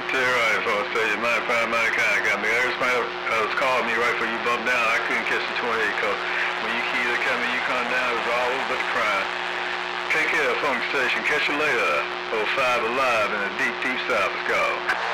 Tell you right, folks, tell you, my kind, got me. Everybody was calling me right before you bumped down. I couldn't catch the 28 because when you keyed it coming, you come down, it was all over but the crime. Take care, Funk Station. Catch you later. 05 Alive in the deep, deep south. Let's go.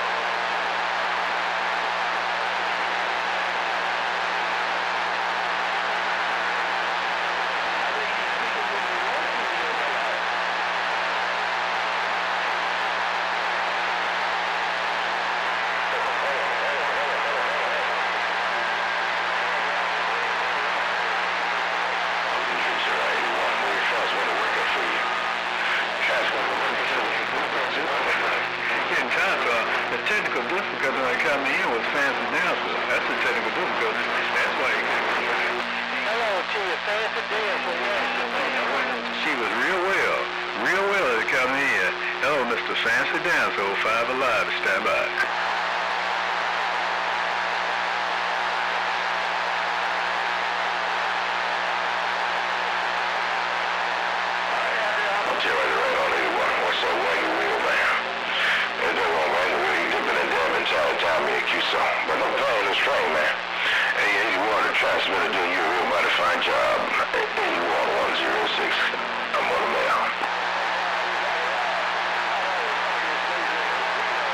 The technical difficulty when I come in was Fancy Dancer. That's the technical difficulty. That's why you couldn't. Hello to you, Fancy Dancer. She was real well to come in. Hello, Mr. Fancy Dancer, 05 Alive, stand by.